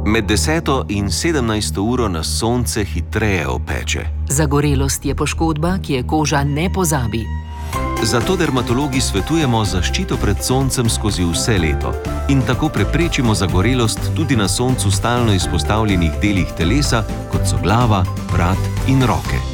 Med 10. in 17. uro nas sonce hitreje opeče. Zagorelost je poškodba, ki je koža ne pozabi. Zato dermatologi svetujemo zaščito pred soncem skozi vse leto in tako preprečimo zagorelost tudi na soncu stalno izpostavljenih delih telesa, kot so glava, vrat in roke.